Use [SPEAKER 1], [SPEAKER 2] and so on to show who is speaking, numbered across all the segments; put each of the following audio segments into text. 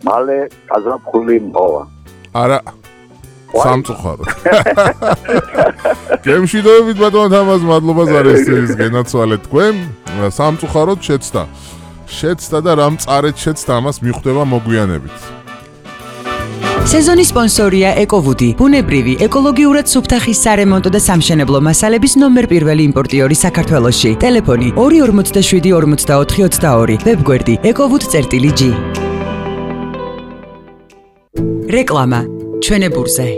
[SPEAKER 1] მალე გაზაფხული მოვა.
[SPEAKER 2] არა. სამწუხარო. გემშვიდობით ბატონო თამაზ მადლობა ზარესის გენაცვალეთ თქვენ. სამწუხაროდ შეცდა. შეცდა და რამ წარეთ შეცდა ამას მიხვდება მოგვიანებით.
[SPEAKER 3] სეზონის სპონსორია ეკოვუდი, ბუნებრივი, ეკოლოგიურად სუფთა ხის სარემონტო და სამშენებლო მასალების ნომერ პირველი იმპორტიორი საქართველოში. ტელეფონი 247 44 22, ვებგვერდი ekovud.g. რეკლამა ჩვენებურზე.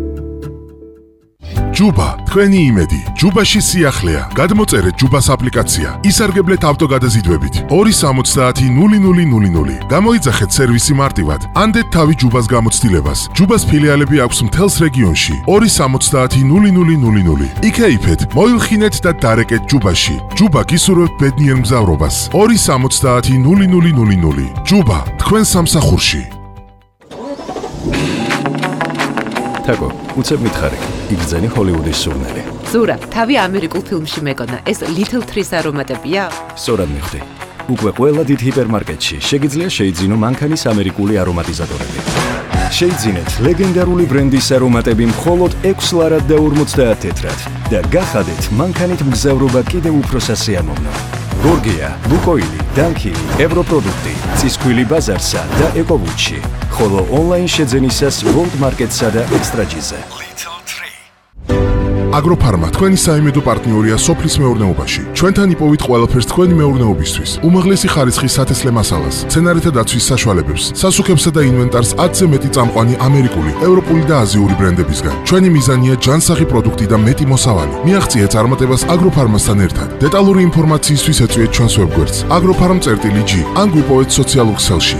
[SPEAKER 4] ჯუბა, თქვენი იმედი. ჯუბაში სიახლეა. გადმოწერეთ ჯუბას აპლიკაცია. ისარგებლეთ ავტოგადაზიდვებით. 270-0000. გამოიძახეთ სერვისი მარტივად. ანდეთ თავი ჯუბას გამოცდილებას. ჯუბას ფილიალები აქვს მთელს რეგიონში. 270-0000. იქეიფეთ, მოილხინეთ და დარეკეთ ჯუბაში. ჯუბა გისურვებთ ბედნიერ მგზავრობას. 270-0000. ჯუბა, თქვენ სამსახურში.
[SPEAKER 5] თაკო, უცებ მითხარი, იგრძენი ჰოლივუდის სურნელი.
[SPEAKER 6] ზურა, თავი ამერიკულ ფილმში მეკონა, ეს Little Trees არომატებია?
[SPEAKER 5] სწორად მიხვდი. უკვე ყველა დიდ ჰიპერმარკეტში შეგიძლია შეიძინო მანქანის ამერიკული არომატიზატორები. შეიძინეთ ლეგენდარული ბრენდის არომატები მხოლოდ 6 ლარად და 50 თეთრად და გახადეთ მანქანით მგზავრობა კიდევ უფრო სასიამოვნო. გორგია, ლუკოილი, დანქილი, ევროპროდუქტი, ცისქვილი ბაზარსა და ეკოვუდში. ხოლო ონლაინ შეძენისას World Market-სა და ექსტრაჯიზე.
[SPEAKER 4] აგროფარმა თქვენი საიმედო პარტნიორია სოფლის მეურნეობაში. ჩვენთან იპოვით ყველაფერს თქვენი მეურნეობისთვის. უმაღლესი ხარისხის სათესლე მასალას, მცენარეთა დაცვის საშუალებებს, სასუქებსა და ინვენტარს 10-ზე მეტი წამყვანი ამერიკული, ევროპული და აზიური ბრენდებისგან. ჩვენი მიზანია ჯანსაღი პროდუქტი და მეტი მოსავალი. მიაღწიეთ წარმატებას აგროფარმასთან ერთად. დეტალური ინფორმაციისთვის ეწვიეთ ჩვენს ვებგვერდს agrofarm.g ან გვიპოვეთ სოციალურ ქსელში.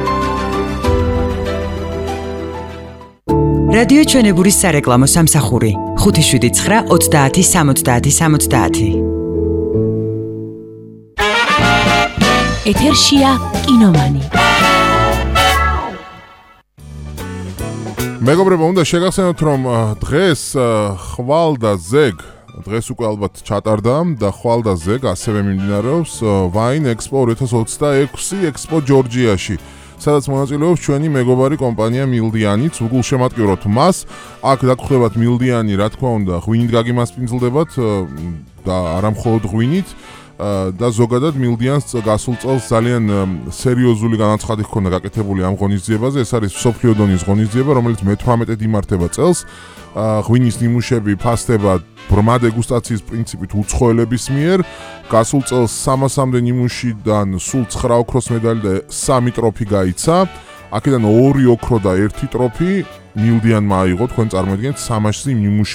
[SPEAKER 3] რადიო ჩვენებურის სარეკლამო სამსახური 579-30-70-70.
[SPEAKER 7] ეთერშია კინომანი.
[SPEAKER 2] მეგობრებო, უნდა შეგახსენოთ, რომ დღეს ხვალ და ზეგ დღეს უკვე ალბათ ჩატარდა და ხვალ და ზეგ ასევე მიმდინარეობს Wine Expo 2026 Expo ჯორჯიაში. სადაც მონაწილეობს ჩვენი მეგობარი კომპანია მილდიანიც. უგულშემატკივროთ მას. აქ დაგხვდებათ მილდიანი, რა თქმა უნდა, ღვინით გაგიმასპინძლდებათ და არა მხოლოდ ღვინით. და ზოგადად მილდიანს გასულ წელს ძალიან სერიოზული განაცხადი ჰქონდა გაკეთებული ამ ღონისძიებაზე. ეს არის მსოფლიო დონის ღონისძიება, რომელიც მე-18 იმართება წელს. ღვინის ნიმუშები ფასდება ბრმა დეგუსტაციის პრინციპით უცხოელების მიერ. გასულ წელს 300-მდე ნიმუშიდან სულ 9 ოქროს მედალი და 3 ტროფი გაიცა. აქედან 2 ოქრო და 1 ტროფი მილდიანმა აიღო, თქვენ წარმოიდგინეთ, 300 ნიმუში